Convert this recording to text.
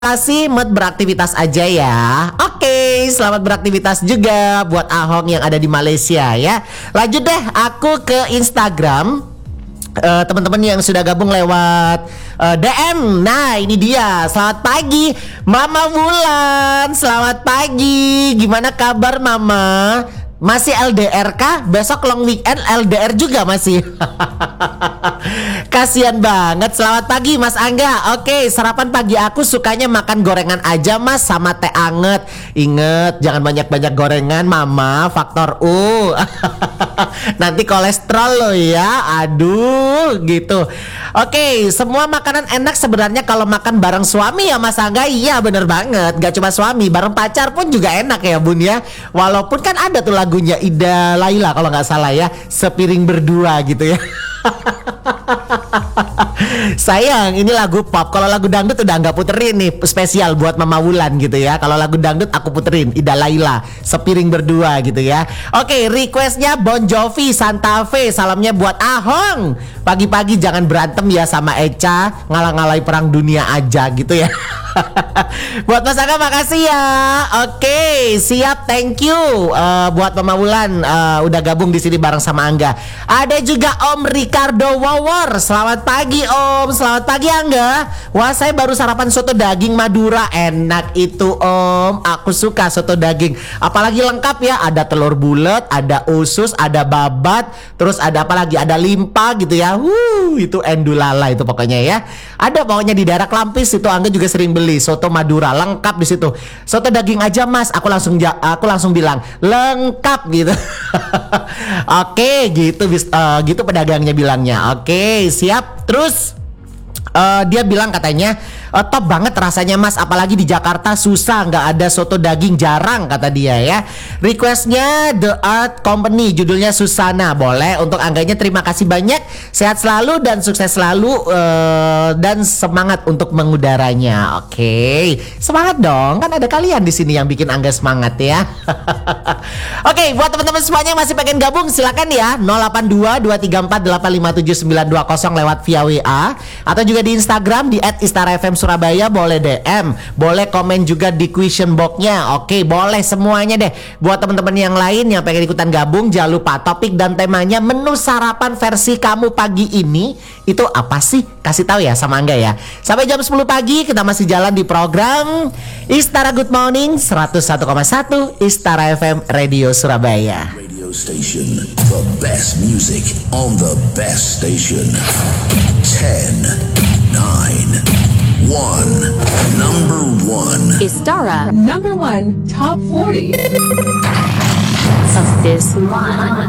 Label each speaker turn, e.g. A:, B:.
A: kasih mood beraktivitas aja ya. Oke, selamat beraktivitas juga buat Ahong yang ada di Malaysia ya. Lanjut deh, aku ke Instagram. Teman-teman yang sudah gabung lewat DM. Nah, ini dia. Selamat pagi Mama Wulan. Selamat pagi. Gimana kabar Mama? Masih LDR kah? Besok long weekend LDR juga masih. Kasian banget. Selamat pagi Mas Angga. Oke, sarapan pagi aku sukanya makan gorengan aja Mas, sama teh anget. Ingat, jangan banyak-banyak gorengan Mama, faktor U. Nanti kolesterol lo ya. Aduh, gitu. Oke, semua makanan enak sebenarnya kalau makan bareng suami ya Mas Angga. Iya, bener banget. Gak cuma suami, bareng pacar pun juga enak ya Bun ya. Walaupun kan ada tuh lagunya Ida Laila kalau nggak salah ya, sepiring berdua gitu ya. Sayang, ini lagu pop. Kalau lagu dangdut udah nggak puterin nih, spesial buat Mama Wulan gitu ya. Kalau lagu dangdut aku puterin Ida Laila, sepiring berdua gitu ya. Oke, requestnya Bon Jovi, Santa Fe. Salamnya buat Ahong. Pagi-pagi jangan berantem ya sama Echa, ngalah-ngalahi perang dunia aja gitu ya. Buat Mas Angga makasih ya. Oke, siap, thank you. Buat Mama Wulan udah gabung di sini bareng sama Angga. Ada juga Om Ricardo Wawor. Selamat pagi Om. Selamat pagi Angga. Wah, saya baru sarapan soto daging Madura. Enak itu Om. Aku suka soto daging. Apalagi lengkap ya. Ada telur bulat, ada usus, ada babat, terus ada apa lagi? Ada limpa gitu ya. Itu endulala itu pokoknya ya. Ada pokoknya di daerah Klampis itu Angga juga sering beli soto Madura, lengkap di situ. Soto daging aja Mas. Aku langsung bilang lengkap gitu. Oke, gitu pedagangnya bilangnya. Oke, siap. Terus dia bilang katanya top banget rasanya Mas, apalagi di Jakarta susah nggak ada soto daging, jarang kata dia ya. Requestnya The Art Company, judulnya Susana. Boleh untuk Angganya, terima kasih banyak, sehat selalu dan sukses selalu, dan semangat untuk mengudaranya. Oke, semangat dong, kan ada kalian di sini yang bikin Angga semangat ya. Oke, buat teman-teman semuanya yang masih pengen gabung silakan ya, 082-234-857-920 lewat via WA atau juga di Instagram di @istarafm Surabaya. Boleh DM, boleh komen juga di question box-nya. Oke, boleh semuanya deh. Buat teman-teman yang lain yang pengen ikutan gabung, jangan lupa topik dan temanya menu sarapan versi kamu pagi ini itu apa sih? Kasih tahu ya sama Angga ya. Sampai jam 10 pagi kita masih jalan di program Istara Good Morning 101,1 Istara FM Radio Surabaya.
B: Radio station, the best music on the best station. 10, 9, 1, number 1.
C: Istara
D: Number 1 Top 40
C: of this month.